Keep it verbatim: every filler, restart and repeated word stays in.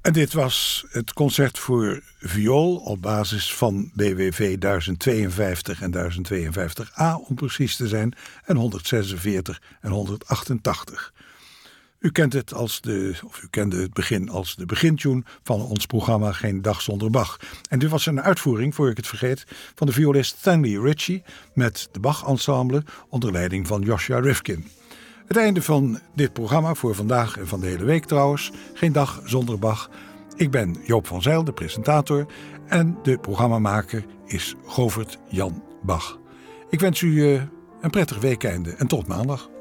En dit was het concert voor viool op basis van B W V duizend tweeënvijftig en duizend tweeënvijftig A om precies te zijn, en honderdzesenveertig en honderdachtentachtig. U kent het als de, of u kende het begin als de begintune van ons programma Geen Dag Zonder Bach. En dit was een uitvoering, voor ik het vergeet, van de violist Stanley Ritchie met de Bach Ensemble onder leiding van Joshua Rifkin. Het einde van dit programma voor vandaag en van de hele week trouwens. Geen Dag Zonder Bach. Ik ben Joop van Zijl, de presentator, en de programmamaker is Govert Jan Bach. Ik wens u een prettig weekeinde en tot maandag.